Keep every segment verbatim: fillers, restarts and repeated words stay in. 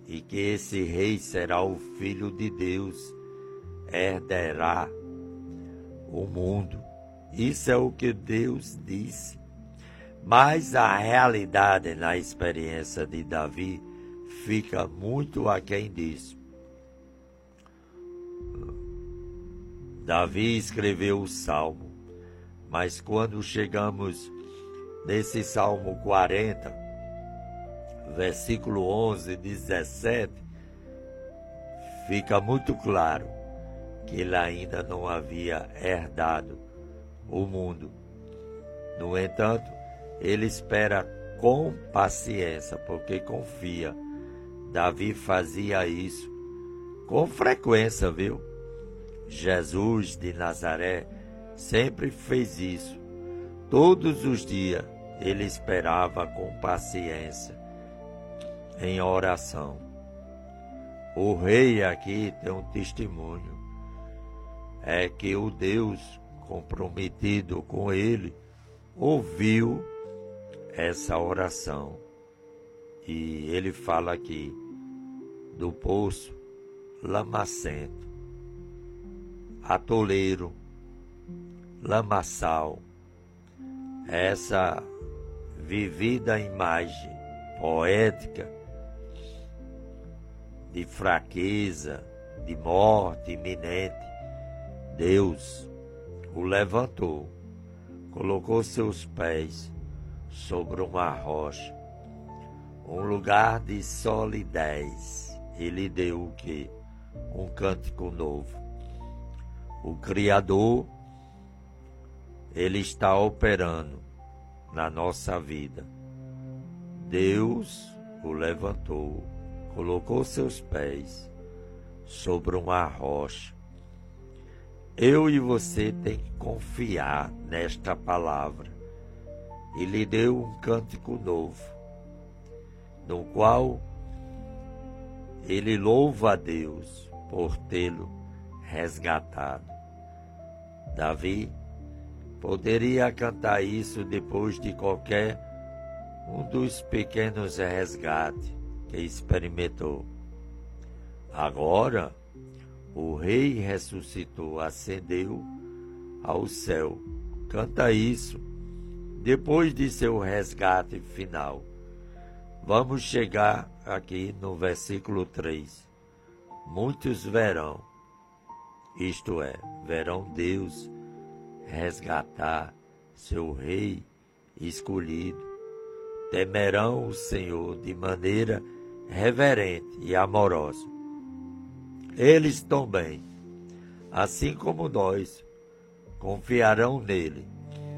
e que esse rei será o Filho de Deus, herdará o mundo. Isso é o que Deus disse. Mas a realidade na experiência de Davi fica muito aquém disso. Davi escreveu o Salmo, mas quando chegamos nesse Salmo quarenta, versículo onze e dezessete, fica muito claro que ele ainda não havia herdado o mundo. No entanto, ele espera com paciência, porque confia. Davi fazia isso com frequência, viu? Jesus de Nazaré sempre fez isso. Todos os dias ele esperava com paciência, em oração. O rei aqui tem um testemunho. É que o Deus comprometido com ele ouviu essa oração. E ele fala aqui do poço lamacento, atoleiro, lamaçal. Essa vivida imagem poética de fraqueza, de morte iminente, Deus o levantou, colocou seus pés sobre uma rocha, um lugar de solidez. Ele deu o quê? Um cântico novo. O Criador, ele está operando na nossa vida. Deus o levantou, colocou seus pés sobre uma rocha. Eu e você tem que confiar nesta palavra. Ele deu um cântico novo, no qual ele louva a Deus por tê-lo resgatado. Davi poderia cantar isso depois de qualquer um dos pequenos resgates que experimentou. Agora, o rei ressuscitou, ascendeu ao céu. Canta isso depois de seu resgate final. Vamos chegar aqui no versículo três. Muitos verão, isto é, verão Deus resgatar seu rei escolhido. Temerão o Senhor de maneira reverente e amorosa. Eles também, assim como nós, confiarão nele.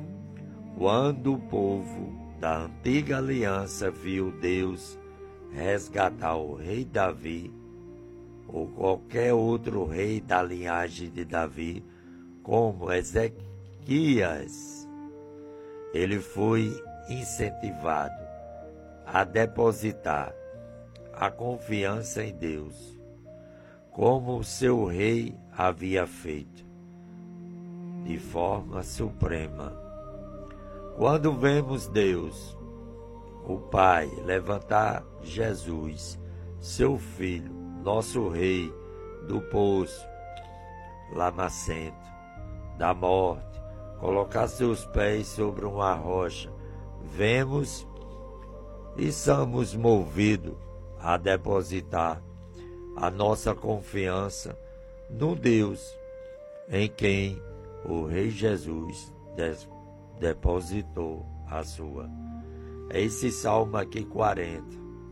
Quando o povo da antiga aliança viu Deus resgatar o rei Davi, ou qualquer outro rei da linhagem de Davi, como Ezequias, ele foi incentivado a depositar a confiança em Deus, como o seu rei havia feito, de forma suprema. Quando vemos Deus, o Pai, levantar Jesus, seu Filho, nosso Rei, do poço lamacento, da morte, colocar seus pés sobre uma rocha, vemos e somos movidos a depositar a nossa confiança no Deus em quem o Rei Jesus depositou a sua. Esse salmo aqui quarenta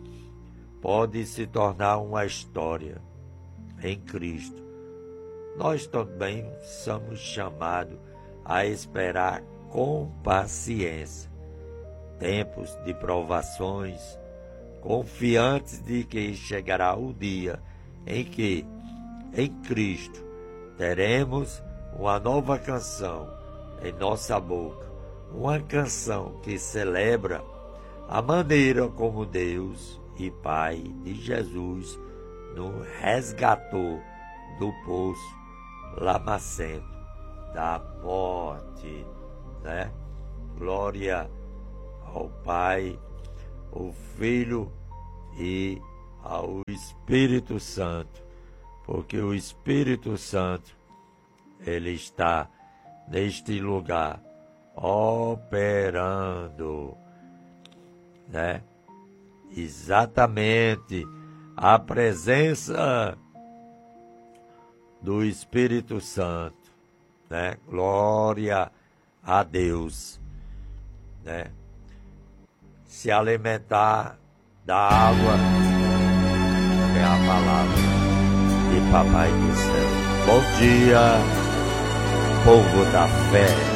pode se tornar uma história em Cristo. Nós também somos chamados a esperar com paciência tempos de provações, confiantes de que chegará o dia em que, em Cristo, teremos uma nova canção em nossa boca, uma canção que celebra a maneira como Deus e Pai de Jesus nos resgatou do poço lamacento da morte, né? Glória ao Pai, ao Filho e ao Espírito Santo, porque o Espírito Santo, ele está neste lugar, operando, né? Exatamente a presença do Espírito Santo, né? Glória a Deus, né? Se alimentar da água é a palavra de Papai do Céu. Bom dia, povo da fé.